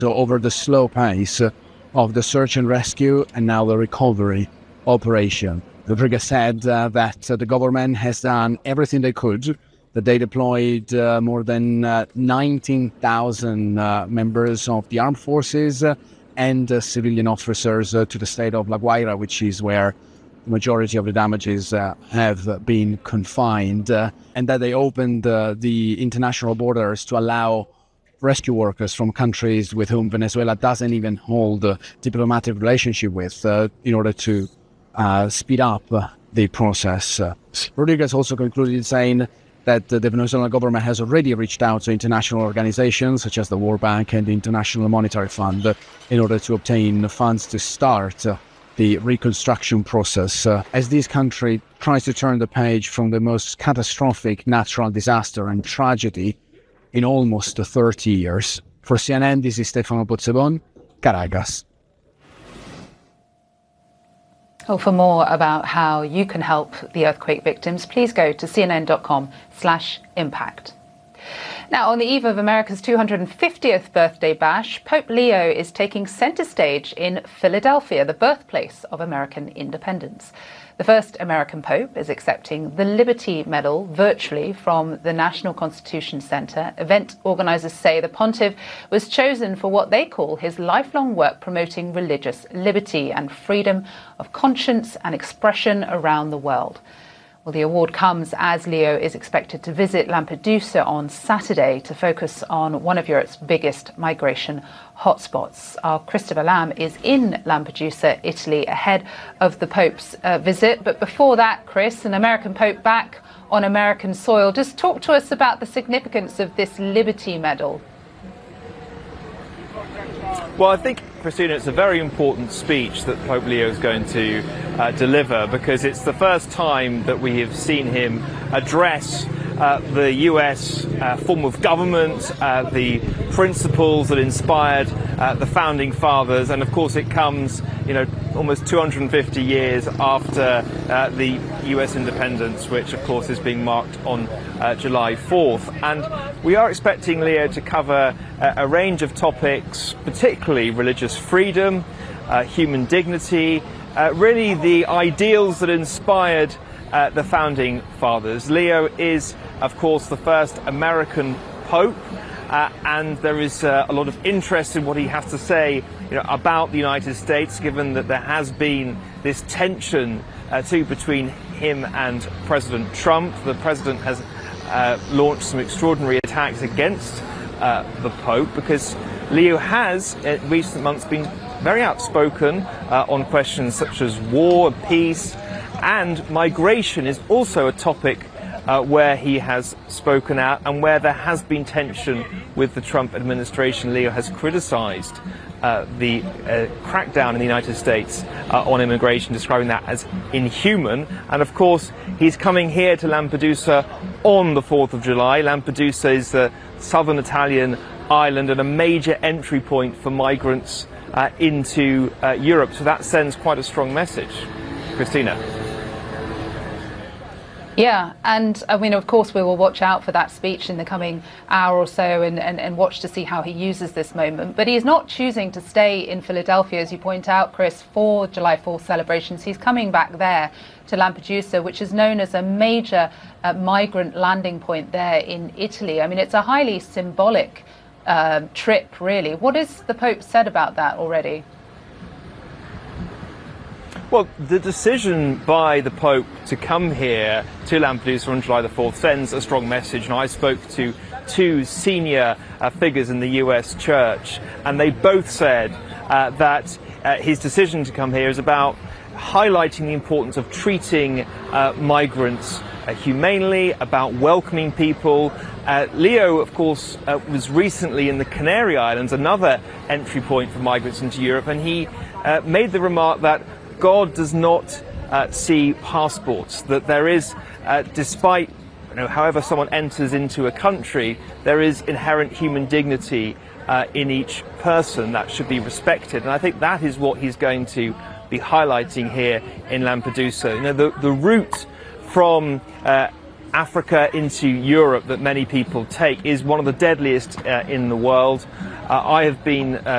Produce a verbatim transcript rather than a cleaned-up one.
So over the slow pace of the search and rescue and now the recovery operation. The brigade said uh, that uh, the government has done everything they could, that they deployed uh, more than uh, nineteen thousand uh, members of the armed forces uh, and uh, civilian officers uh, to the state of La Guaira, which is where the majority of the damages uh, have been confined, uh, and that they opened uh, the international borders to allow rescue workers from countries with whom Venezuela doesn't even hold a diplomatic relationship with uh, in order to uh, speed up uh, the process. Uh, Rodriguez also concluded saying that uh, the Venezuelan government has already reached out to international organizations such as the World Bank and the International Monetary Fund uh, in order to obtain funds to start uh, the reconstruction process uh, as this country tries to turn the page from the most catastrophic natural disaster and tragedy in almost thirty years. For C N N, this is Stefano Pozzebon, Caracas. Well, for more about how you can help the earthquake victims, please go to cnn.com slash impact. Now, on the eve of America's two hundred fiftieth birthday bash, Pope Leo is taking centre stage in Philadelphia, the birthplace of American independence. The first American Pope is accepting the Liberty Medal virtually from the National Constitution Center. Event organisers say the pontiff was chosen for what they call his lifelong work promoting religious liberty and freedom of conscience and expression around the world. Well, the award comes as Leo is expected to visit Lampedusa on Saturday to focus on one of Europe's biggest migration hotspots. Our Christopher Lamb is in Lampedusa, Italy, ahead of the Pope's uh, visit. But before that, Chris, an American Pope back on American soil. Just talk to us about the significance of this Liberty Medal. Well, I think, Christina, it's a very important speech that Pope Leo is going to uh, deliver, because it's the first time that we have seen him address uh, the U S uh, form of government, uh, the principles that inspired uh, the founding fathers, and of course it comes, you know, almost two hundred fifty years after uh, the U S independence, which of course is being marked on uh, July fourth. And we are expecting Leo to cover uh, a range of topics, particularly religious freedom, uh, human dignity, uh, really the ideals that inspired uh, the founding fathers. Leo is, of course, the first American Pope. Uh, and there is uh, a lot of interest in what he has to say, you know, about the United States, given that there has been this tension uh, too between him and President Trump. The president has uh, launched some extraordinary attacks against uh, the Pope because Leo has, in recent months, been very outspoken uh, on questions such as war, peace, and migration is also a topic Uh, where he has spoken out and where there has been tension with the Trump administration. Leo has criticized uh, the uh, crackdown in the United States uh, on immigration, describing that as inhuman. And of course, he's coming here to Lampedusa on the fourth of July. Lampedusa is the southern Italian island and a major entry point for migrants uh, into uh, Europe. So that sends quite a strong message. Christina. Yeah, and I mean, of course, we will watch out for that speech in the coming hour or so and, and, and watch to see how he uses this moment. But he's not choosing to stay in Philadelphia, as you point out, Chris, for July fourth celebrations. He's coming back there to Lampedusa, which is known as a major uh, migrant landing point there in Italy. I mean, it's a highly symbolic uh, trip, really. What has the Pope said about that already? Well, the decision by the Pope to come here to Lampedusa on July the fourth sends a strong message. And I spoke to two senior uh, figures in the U S Church, and they both said uh, that uh, his decision to come here is about highlighting the importance of treating uh, migrants uh, humanely, about welcoming people. Uh, Leo, of course, uh, was recently in the Canary Islands, another entry point for migrants into Europe, and he uh, made the remark that God does not uh, see passports, that there is, uh, despite, you know, however someone enters into a country, there is inherent human dignity uh, in each person that should be respected. And I think that is what he's going to be highlighting here in Lampedusa. You know, the, the route from uh, Africa into Europe that many people take is one of the deadliest uh, in the world. Uh, I have been uh,